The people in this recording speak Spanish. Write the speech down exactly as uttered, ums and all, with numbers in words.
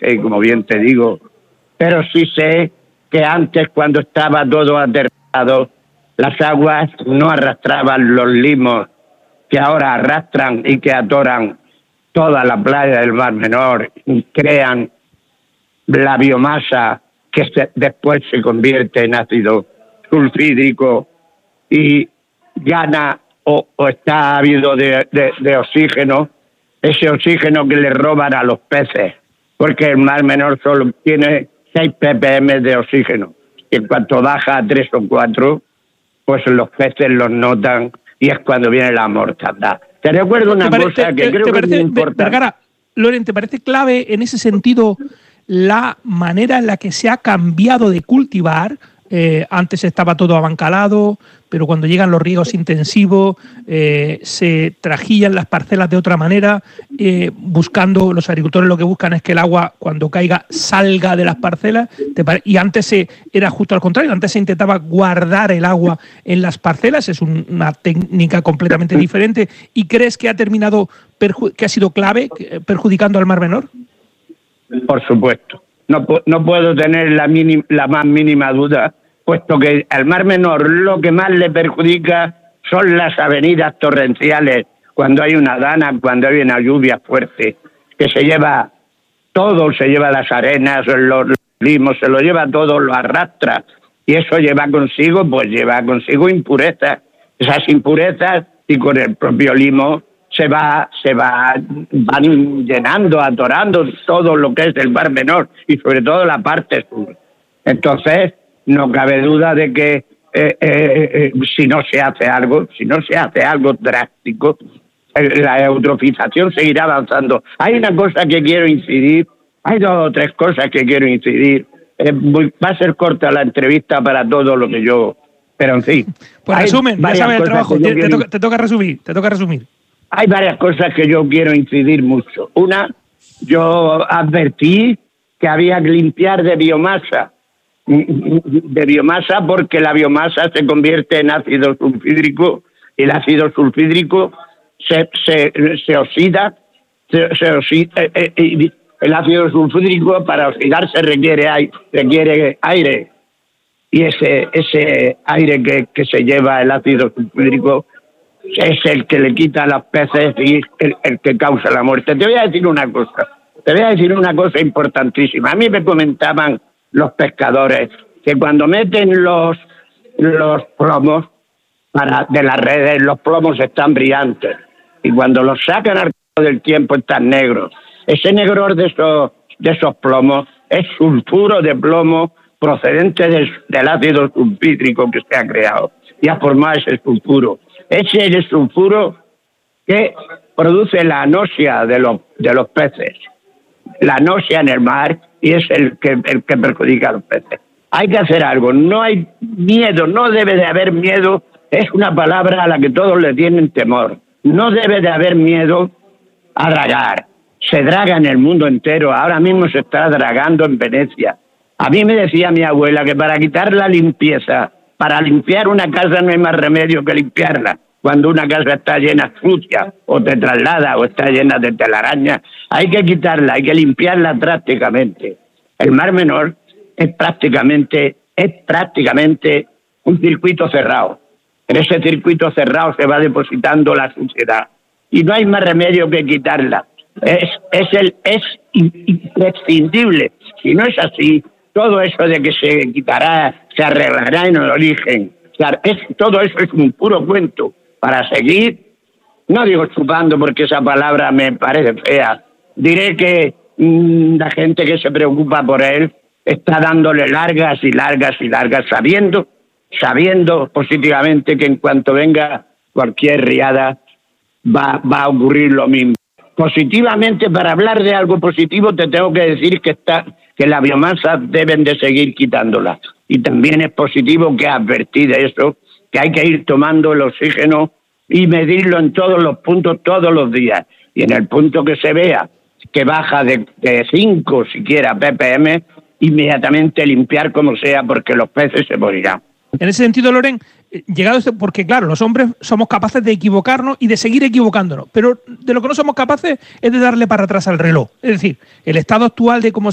dije, como bien te digo, pero sí sé que antes, cuando estaba todo aterrado, las aguas no arrastraban los limos que ahora arrastran y que atoran toda la playa del Mar Menor y crean la biomasa que se, después se convierte en ácido sulfídrico y gana o, o está ávido de, de, de oxígeno, ese oxígeno que le roban a los peces, porque el Mar Menor solo tiene seis ppm de oxígeno. Y en cuanto baja a tres o cuatro, pues los peces los notan y es cuando viene la mortandad. Te recuerdo una pare, cosa te, que te, creo te que parece, es muy importante. Vergara, Loren, ¿te parece clave en ese sentido la manera en la que se ha cambiado de cultivar? Eh, antes estaba todo abancalado, pero cuando llegan los riegos intensivos eh, se trajillan las parcelas de otra manera, eh, buscando, los agricultores lo que buscan es que el agua cuando caiga salga de las parcelas, y antes se, era justo al contrario, antes se intentaba guardar el agua en las parcelas, es un, una técnica completamente diferente. ¿Y crees que ha terminado, que ha sido clave, perjudicando al Mar Menor? Por supuesto, no, no puedo tener la, minim, la más mínima duda, puesto que al Mar Menor lo que más le perjudica son las avenidas torrenciales, cuando hay una dana, cuando hay una lluvia fuerte, que se lleva todo, se lleva las arenas, los, los limos, se lo lleva todo, lo arrastra, y eso lleva consigo, pues lleva consigo impurezas, esas impurezas, y con el propio limo se va, se va, van llenando, atorando todo lo que es el Mar Menor, y sobre todo la parte sur. Entonces, no cabe duda de que eh, eh, eh, si no se hace algo, si no se hace algo drástico, eh, la eutrofización seguirá avanzando. Hay una cosa que quiero incidir, hay dos o tres cosas que quiero incidir. Eh, muy, va a ser corta la entrevista para todo lo que yo... Pero en fin... Pues resumen, ya sabes el trabajo, te, te, toca, te toca resumir, te toca resumir. Hay varias cosas que yo quiero incidir mucho. Una, yo advertí que había que limpiar de biomasa, de biomasa porque la biomasa se convierte en ácido sulfídrico y el ácido sulfídrico se, se, se oxida, se, se oxida eh, eh, el ácido sulfídrico para oxidarse requiere aire, requiere aire y ese, ese aire que, que se lleva el ácido sulfídrico es el que le quita a los peces y el, el que causa la muerte. Te voy a decir una cosa, te voy a decir una cosa importantísima. A mí me comentaban los pescadores que cuando meten los, los plomos para, de las redes, los plomos están brillantes y cuando los sacan al cabo del tiempo están negros. Ese negror de esos, de esos plomos es sulfuro de plomo procedente de, del ácido sulfídrico que se ha creado y ha formado ese sulfuro. Ese es el sulfuro que produce la anosmia de los, de los peces, la anosmia en el mar, y es el que, el que perjudica a los peces. Hay que hacer algo, no hay miedo, no debe de haber miedo, es una palabra a la que todos le tienen temor. No debe de haber miedo a dragar, se draga en el mundo entero, ahora mismo se está dragando en Venecia. A mí me decía mi abuela que para quitar la limpieza, para limpiar una casa no hay más remedio que limpiarla. Cuando una casa está llena sucia o te traslada o está llena de telarañas, hay que quitarla, hay que limpiarla drásticamente. El Mar Menor es prácticamente, es prácticamente un circuito cerrado. En ese circuito cerrado se va depositando la suciedad y no hay más remedio que quitarla. Es, es, el, es imprescindible. Si no es así, todo eso de que se quitará, se arreglará en el origen, es, todo eso es un puro cuento para seguir, no digo chupando porque esa palabra me parece fea, diré que mmm, la gente que se preocupa por él está dándole largas y largas y largas, sabiendo, sabiendo positivamente que en cuanto venga cualquier riada va, va a ocurrir lo mismo. Positivamente, para hablar de algo positivo, te tengo que decir que está que la biomasa deben de seguir quitándola. Y también es positivo que advertí de eso, que hay que ir tomando el oxígeno y medirlo en todos los puntos todos los días. Y en el punto que se vea que baja de, de cinco siquiera ppm, inmediatamente limpiar como sea, porque los peces se morirán. En ese sentido, Loren, llegado este, porque claro, los hombres somos capaces de equivocarnos y de seguir equivocándonos, pero de lo que no somos capaces es de darle para atrás al reloj. Es decir, el estado actual de cómo